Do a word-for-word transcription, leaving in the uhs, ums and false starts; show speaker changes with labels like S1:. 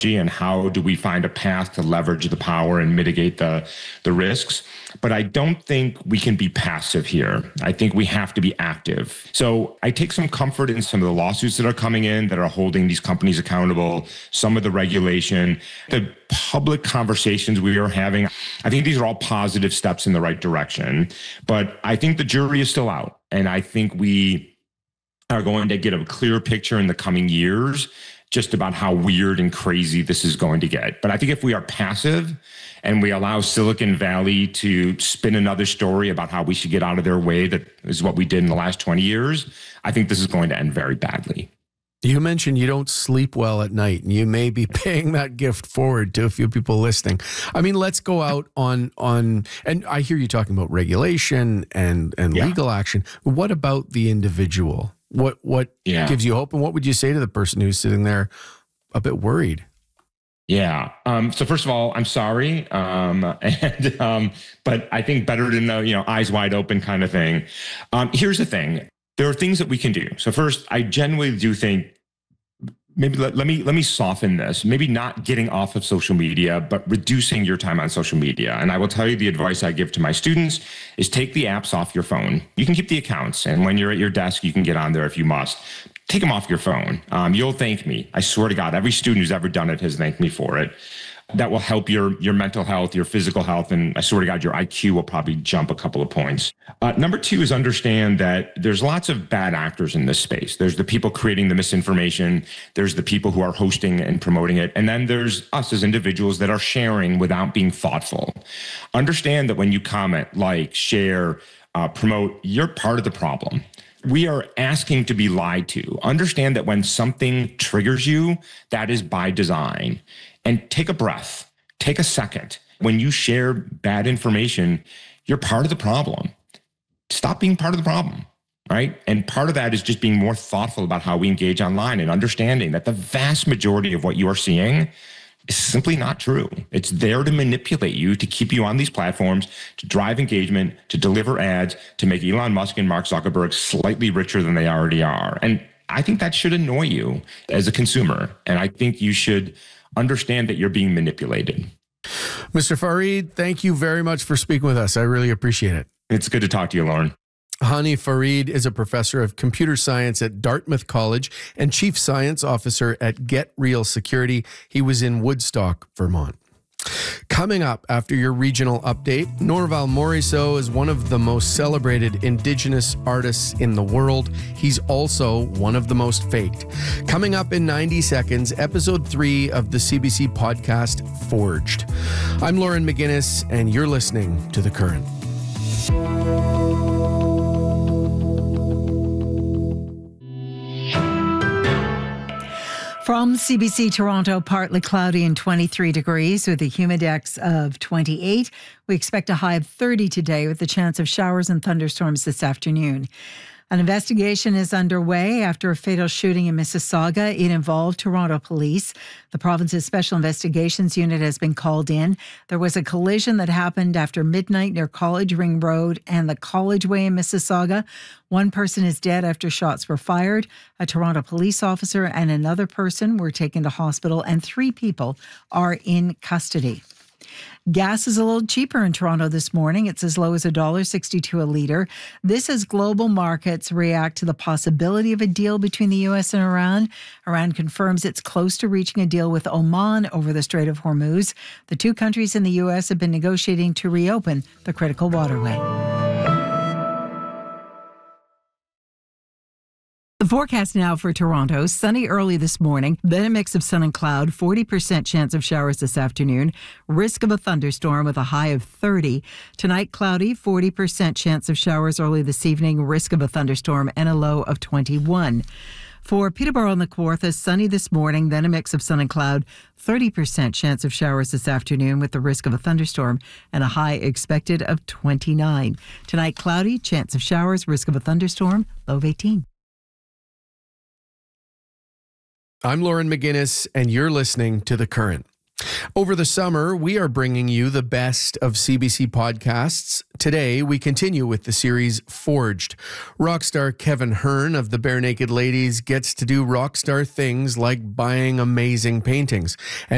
S1: and how do we find a path to leverage the power and mitigate the, the risks. But I don't think we can be passive here. I think we have to be active. So I take some comfort in some of the lawsuits that are coming in that are holding these companies accountable, some of the regulation, the public conversations we are having. I think these are all positive steps in the right direction. But I think the jury is still out. And I think we are going to get a clear picture in the coming years just about how weird and crazy this is going to get. But I think if we are passive and we allow Silicon Valley to spin another story about how we should get out of their way, that is what we did in the last twenty years, I think this is going to end very badly.
S2: You mentioned you don't sleep well at night, and you may be paying that gift forward to a few people listening. I mean, let's go out on, on and I hear you talking about regulation and, and yeah. legal action. What about the individual? What what yeah. gives you hope, and what would you say to the person who's sitting there a bit worried?
S1: Yeah. Um, so first of all, I'm sorry, um, and um, but I think better to know, you know, eyes wide open kind of thing. Um, here's the thing: there are things that we can do. So first, I genuinely do think maybe let, let me let me soften this. Maybe not getting off of social media, but reducing your time on social media. And I will tell you the advice I give to my students is take the apps off your phone. You can keep the accounts, and when you're at your desk, you can get on there if you must. Take them off your phone. Um, you'll thank me. I swear to God, every student who's ever done it has thanked me for it. That will help your your mental health, your physical health, and I swear to God, your I Q will probably jump a couple of points. Uh, number two is understand that there's lots of bad actors in this space. There's the people creating the misinformation. There's the people who are hosting and promoting it. And then there's us as individuals that are sharing without being thoughtful. Understand that when you comment, like, share, uh, promote, you're part of the problem. We are asking to be lied to. Understand that when something triggers you, that is by design. And take a breath, take a second. When you share bad information, you're part of the problem. Stop being part of the problem, right? And part of that is just being more thoughtful about how we engage online and understanding that the vast majority of what you are seeing is simply not true. It's there to manipulate you, to keep you on these platforms, to drive engagement, to deliver ads, to make Elon Musk and Mark Zuckerberg slightly richer than they already are. And I think that should annoy you as a consumer. And I think you should understand that you're being manipulated.
S2: Mister Farid, thank you very much for speaking with us. I really appreciate it.
S1: It's good to talk to you, Lauren.
S2: Hany Farid is a professor of computer science at Dartmouth College and chief science officer at Get Real Security. He was in Woodstock, Vermont. Coming up after your regional update, Norval Morrisseau is one of the most celebrated Indigenous artists in the world. He's also one of the most faked. Coming up in ninety seconds, episode three of the C B C podcast, Forged. I'm Lauren McGinnis, and you're listening to The Current.
S3: From C B C Toronto, partly cloudy and twenty-three degrees with a humidex of twenty-eight. We expect a high of thirty today with the chance of showers and thunderstorms this afternoon. An investigation is underway after a fatal shooting in Mississauga. It involved Toronto police. The province's Special Investigations Unit has been called in. There was a collision that happened after midnight near College Ring Road and the College Way in Mississauga. One person is dead after shots were fired. A Toronto police officer and another person were taken to hospital, and three people are in custody. Gas is a little cheaper in Toronto this morning. It's as low as one dollar sixty-two a litre. This as global markets react to the possibility of a deal between the U S and Iran. Iran confirms it's close to reaching a deal with Oman over the Strait of Hormuz. The two countries and the U S have been negotiating to reopen the critical waterway. The forecast now for Toronto, sunny early this morning, then a mix of sun and cloud, forty percent chance of showers this afternoon, risk of a thunderstorm with a high of thirty. Tonight, cloudy, forty percent chance of showers early this evening, risk of a thunderstorm, and a low of twenty-one. For Peterborough and the Kawartha, sunny this morning, then a mix of sun and cloud, thirty percent chance of showers this afternoon with the risk of a thunderstorm, and a high expected of twenty-nine. Tonight, cloudy, chance of showers, risk of a thunderstorm, low of eighteen.
S2: I'm Lauren McGinnis, and you're listening to The Current. Over the summer, we are bringing you the best of C B C podcasts. Today, we continue with the series Forged. Rock star Kevin Hearn of the Barenaked Ladies gets to do rock star things like buying amazing paintings. And